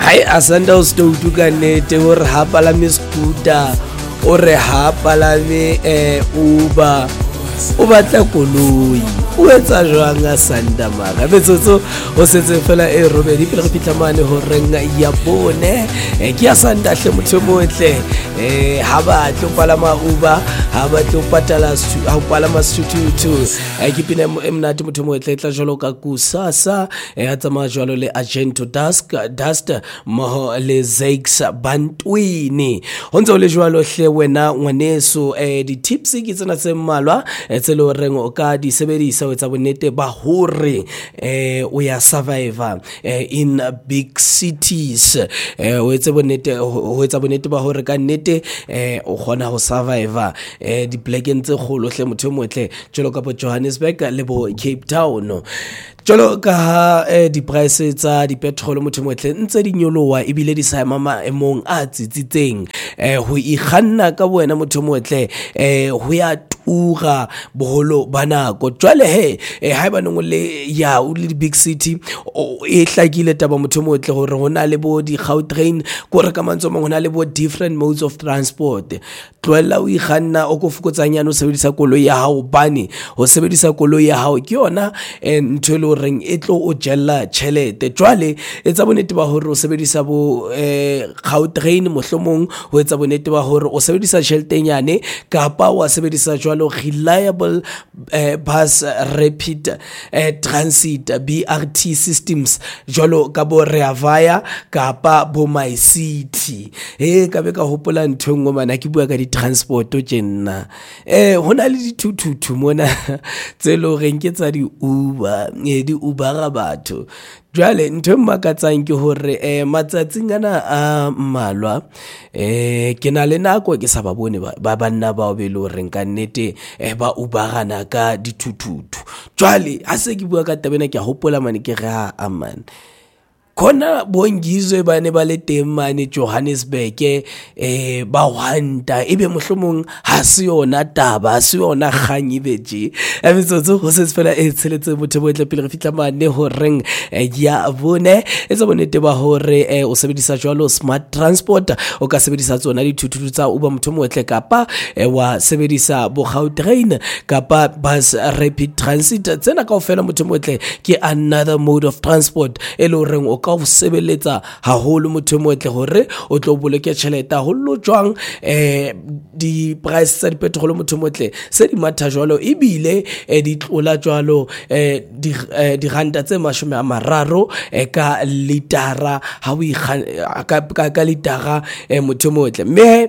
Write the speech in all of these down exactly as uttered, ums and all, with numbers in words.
hai a sanda o stoutu ka nnete o re ha palame scooter o re ha palame eh, Uber o batla koloi o etsa jwang a sanda mara metsotso o setse fela e robedi pele re fitla mane ho renga ya bone e ke a sanda hle motho motle eh ha ba tlo palama Uber ha ba tlo patala ha palama stutu e ke pina emnate motho motle tla jolo ka kusasa e a tsama jwalo le Agento Dusk Dust mo le Zakes Bantwini ho ntse le jwalo hle wena ngwaneso eh di tips ke tsena tse mmalwa tse le reng o ka di sebedisa o etsa bonnete ba hore eh o ya survivor eh, in big cities eh o etsa bonnete o etsa bonnete ba hore ka nnete eh o kgona ho survivor eh di plekeng tse kgolo hle motho motle jalo ka bo Johannesburg le bo Cape Town jalo ka ha eh, di price tsa di petrol motho motle ntse di nyolowa ebile di sa mama emong a tsitsitseng eh ho ikganna ka wena motho motle eh ho ya ura boholo bana go jwale he e ha ba nngwe le ya o le big city e hlakile taba motho motle hore hona le bo di Gautrain go re ka mantso mang hona le bo different modes of transport tloela o ikganna o go fokotsanyana o sebedisa koloi ya hao bane ho sebedisa koloi ya hao ke yona ntho le reng e tlo o jella chelete jwale etsa bonete ba hore o sebedisa bo eh Gautrain mohlomong ho etsa bonete ba hore o sebedisa chelete nyane kapa wa sebedisa reliable uh, bus rapid uh, transit B R T systems jwalo ka bo Reavaya kapa bo My City eh ka be ka hopola nthongwe mana ke bua ka di transport o tjena eh hona le dithuthuthu mona tse lo reng ke tsa di Uber eh di Uber ga batho jwale ntho mmakatsang ke hore eh matsatsing ana a mmalwa eh ke na le nako ke sa ba bone ba banna ba o be lo reng ka nnete eh ba Uberana ka dithuthuthu jwale ha se ke bua ka tabena ke hopola mane ke ra aman khona bongizwe bane ba le teng mane Johannesburg eh ba wanta ebe mohlomong ha se yona taba ha se yona kganyi beje ebitsotso ho se fela e tseletse motho botle pele re fitla mane ho reng ya bone etsa bonete ba hore o sebedisa jwalo smart transport o ka sebedisa tsona dithuthuthu tsa Uber motho motle kapa wa sebedisa bo Gautrain kapa bus rapid transit tsena kaofela motho motle ke another mode of transport e le reng o ka o sebeletsa haholo motho motle hore o tlo boloke tšhelete haholo jwang eh di price tsa di petrol motho motle se di matha jwalo ebile eh, di tlola jwalo eh, di eh, di ranta tse mashome a mararo eh, ka litara ha o ka ka, ka litara eh, motho motle me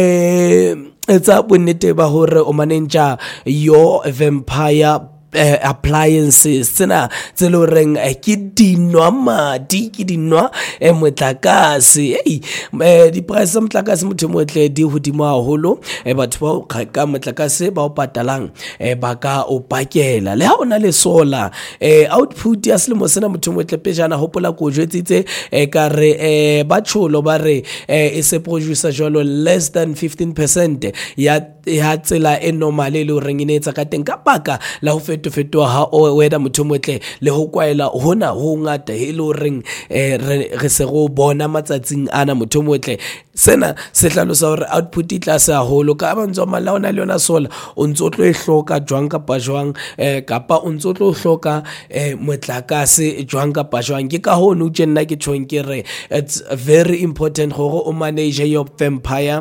eh etsa bonnete ba hore o manager your vampire Uh, appliances tsena tse lo reng uh, ke dinwa madi ke dinwa e motlakase ei eh di price tsa motlakase motho motle di hodimo haholo e batho ba ka motlakase ba o patalang e ba ka o pakela le ha ona le solar eh output ya selemo sena motho motle pejana hopola go jwetsitse e ka re eh ba tsholo ba re e se producer jwalo less than fifteen percent ya ya tsela e normal le o reng ine etsa ka teng ka baka la ho to fetoha ha o weda motho motle le ho kwaela hona ho ngata he lo reng eh, re se go bona matsatsing ana motho motle sena se hlalosa hore output e tlase haholo ka bantswa malaona le yona sola o ntso tlo e hloka jwang kapa jwang eh, kapa o ntso tlo hloka eh, motlakase jwang kapa jwang ke ka ho no tjena ke tshweng ke re it's very important gore o manage your vampire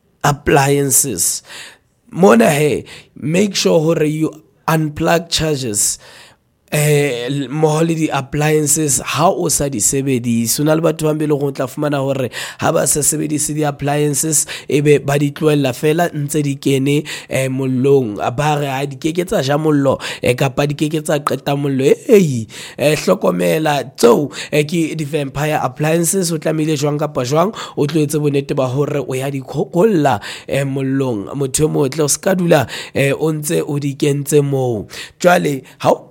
appliances mona he make sure hore you unplug charges eh mohole di appliances ha o sa di sebedise una le batho ba mbele go tla fumana hore ha ba sa sebedise di appliances ebe ba di tloela fela ntse di kene eh mollong ba re ha di keketsa ja mollo e kapa di keketsa qeta mollo ei eh hlokomela tso e ke di vampire appliances o tlamile jwang kapa jwang o tloetse bonete ba hore o ya di khokolla eh mollong motho motle o ska dula eh o ntse o di kentse mo jwale ha o pheya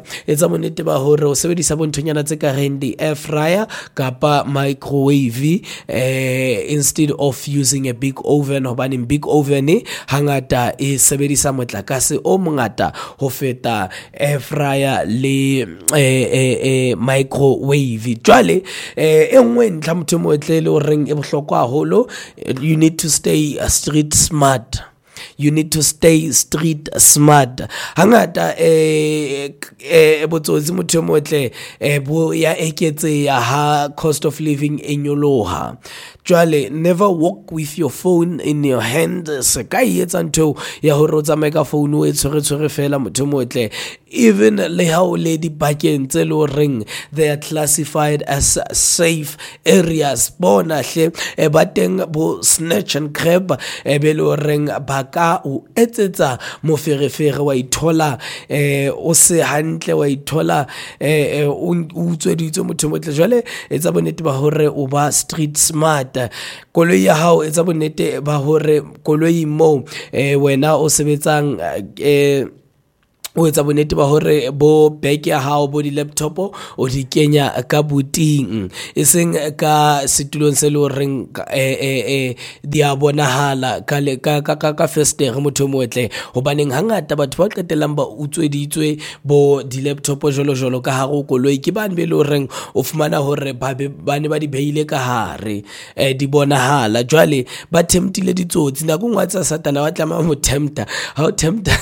etsa bonnete ba hore o sebedisa bonthonyana tse ka reng di air fryer kapa microwave eh, instead of using a big oven, hobane big oven hangata e sebedisa motlakase o mongata ho feta air fryer le eh, eh, eh, microwave. Jwale eh, e nngwe ntlha motho mo tle le o reng e bohlokwa haholo, you need to stay street smart. You need to stay street smart. Hangata eh eh botsotsi motho mo tle eh bo ya eketse ya ha cost of living e nyoloha. Jwale never walk with your phone in your hand. Se ka etsa ntho ya ho rotsa mega phone o e tshwere tshwere fela motho mo tle, even le ha o le di bakeng tse lo ring they are classified as safe areas. Bona hle e bateng bo snatch and grab e be lo ring baka o etsetsa moferefere wa ithola eh o se hantle wa ithola eh o utsweditse motho mo tle. Jwale etsa bonnete ba hore o ba street smart. Koloi ya hao etsa bonnete ba hore koloi mo eh wena o sebetsang eh o etsa bonnete ba hore bo bag ya hao bo di laptop o di kenya ka buting, e seng ka setulong se le reng eh eh eh di a bonahala ka ka ka ka fester motho mo tle, hobaneng hangata batho ba qetelang ba utsweditswe bo di laptop jolo jolo ka hare koloi ke bane be le reng o fumana hore ba bane ba di beile ka hare eh di bonahala. Jwale ba temptile ditsotsi na go ngwatsa satana wa tlama mo tempta ha o tempta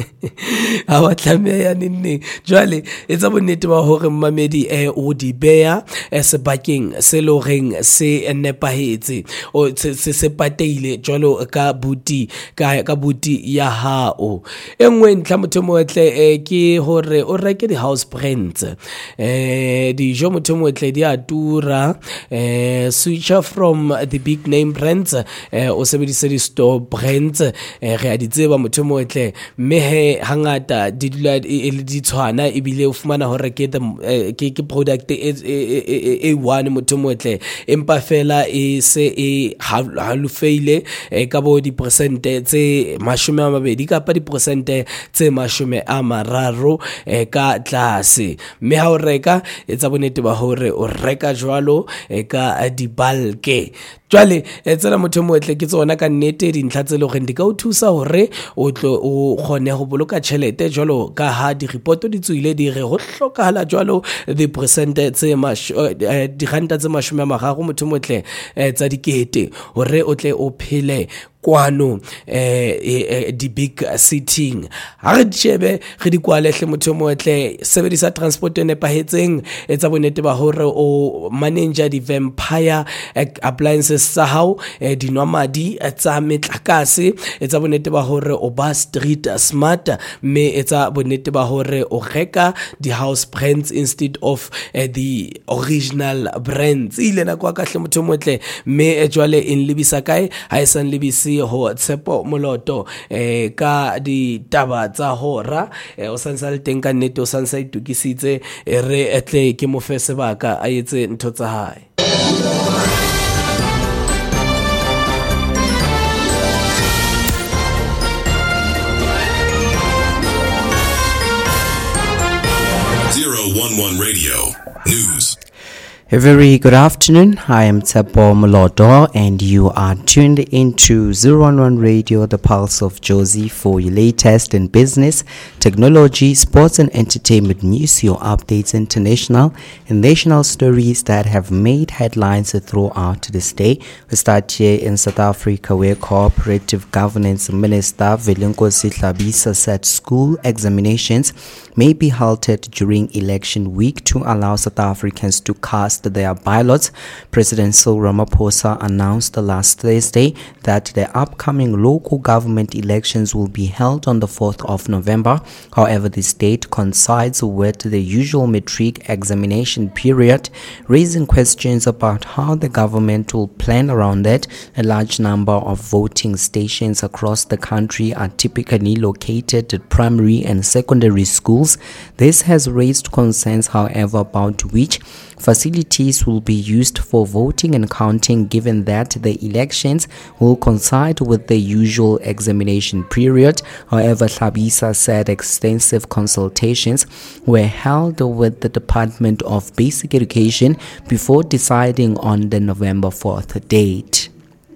wa tlameya nne. Jwale etsa bonnete ba hore mmamedi eh o di beya sebakeng se lo reng se nepahetse o se se pateile jwalo ka buti ka ka buti ya hao. Engwe ntla motho mo tle ke hore o reke di house brands eh di jo motho mo tle di a tura eh switch from the big name brands eh o sebedisa di store brands eh re a di tseba motho mo tle, mme he hangata di dula e le di tshwana ebile o fumana hore ke ke ke product e e one motho mo tle, empa fela e se e halufeile ka bo di percent tse mashome a mabedi kapa di percent tse mashome a mararo ka tlase. Mme ha o reka etsa bonnete ba hore o reka jwalo ka di bulk. Jwale etsela motho mo tle ke tsona ka nnete dintlha tse le gore di ka o thusa hore o tlo o khone go boloka tšhelete jwalo ka ha di report di tswile di re go hlokahala jwalo the percent tse mash di ranta tse mashome a mararo motho mo tle tsa dikete hore o tle o phele kwano eh di big sitting. Ha re tshebe re di kwalehle motho mo tle sebedisa transport ne pahetseng etsa bonnete ba hore o manager di vampire appliances sa hao di nomadi tsa metlakase, etsa bonnete ba hore o ba street smart, me etsa bonnete ba hore o reka di house brands instead of uh, the original brands. Ile na kwa kahle motho mo tle, me jwale in libisa kae ha esan libisi ho Tshepo Moloto eh ka di taba tsa hora eh, o sansa le teng ka nnete o sansa itukisitse re etle ke mo fe sebaka a etse ntho tsa hae. zero one one Radio News. A very good afternoon. I am Tshepo Moloto and you are tuned into zero one one Radio, the pulse of Jozi, for your latest in business, technology, sports and entertainment news, your updates, international and national stories that have made headlines throughout this day. We start here in South Africa, where Cooperative Governance Minister Velinkosi Hlabisa said school examinations may be halted during election week to allow South Africans to cast their ballots. President Cyril Ramaphosa announced last Thursday that the upcoming local government elections will be held on the fourth of November. However, the state coincides with the usual matric examination period, raising questions about how the government will plan around it. A large number of voting stations across the country are typically located at primary and secondary schools. This has raised concerns, however, about which facilities facilities will be used for voting and counting, given that the elections will coincide with the usual examination period. However, Hlabisa said extensive consultations were held with the Department of Basic Education before deciding on the November fourth date.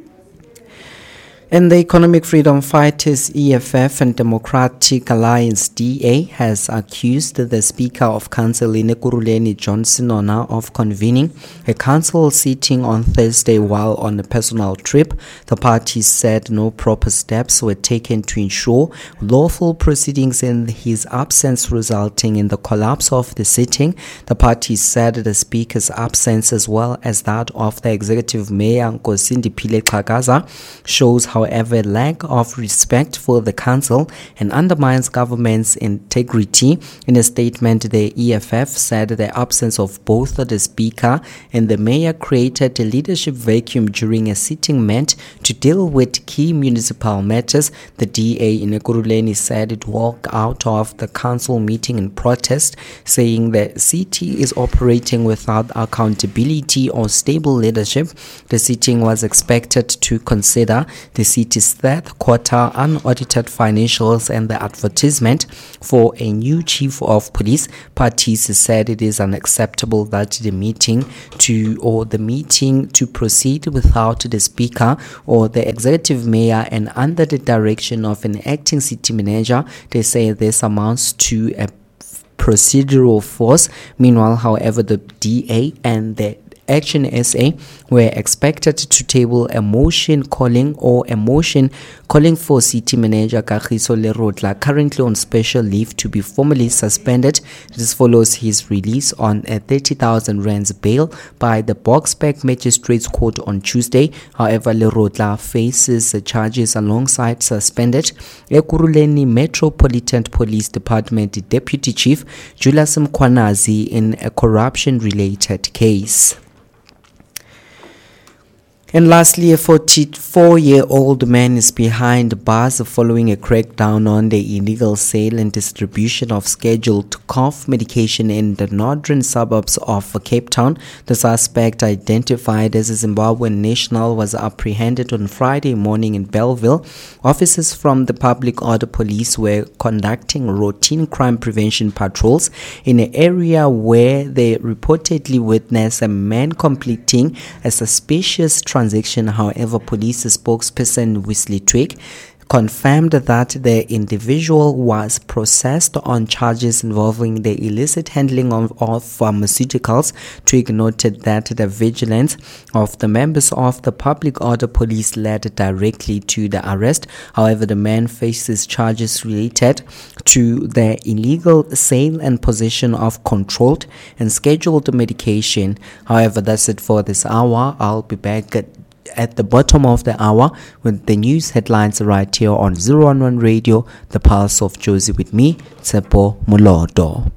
And the Economic Freedom Fighters E F F and Democratic Alliance D A has accused the Speaker of Council Ekurhuleni John Sinona of convening a council sitting on Thursday while on a personal trip. The party said no proper steps were taken to ensure lawful proceedings in his absence, resulting in the collapse of the sitting. The party said the Speaker's absence, as well as that of the Executive Mayor Nkosindipile Xhakaza, shows however, lack of respect for the council and undermines government's integrity. In a statement, the E F F said the absence of both the speaker and the mayor created a leadership vacuum during a sitting meant to deal with key municipal matters. The D A in Ekurhuleni said it walked out of the council meeting in protest, saying the city is operating without accountability or stable leadership. The sitting was expected to consider the city's third quarter unaudited financials and the advertisement for a new chief of police. Parties said it is unacceptable that the meeting to or the meeting to proceed without the speaker or the executive mayor and under the direction of an acting city manager. They say this amounts to a procedural force. Meanwhile, however, the D A and the Action S A were expected to table a motion calling or a motion calling for City Manager Kagiso Lerotla, currently on special leave, to be formally suspended. This follows his release on a thirty thousand rands bail by the Boksburg Magistrates Court on Tuesday. However, Lerotla faces charges alongside suspended Ekurhuleni Metropolitan Police Department Deputy Chief Julius Mkhwanazi in a corruption-related case. And lastly, a forty-four-year-old man is behind bars following a crackdown on the illegal sale and distribution of scheduled cough medication in the northern suburbs of Cape Town. The suspect, identified as a Zimbabwean national, was apprehended on Friday morning in Belleville. Officers from the Public Order Police were conducting routine crime prevention patrols in an area where they reportedly witnessed a man completing a suspicious transaction. However, police spokesperson Wesley Twig confirmed that the individual was processed on charges involving the illicit handling of, of pharmaceuticals. Twig noted that the vigilance of the members of the Public Order Police led directly to the arrest. However, the man faces charges related to the illegal sale and possession of controlled and scheduled medication. However, that's it for this hour. I'll be back at at the bottom of the hour with the news headlines right here on zero one one Radio, the Pulse of Jozi, with me, Tsepo Molodo.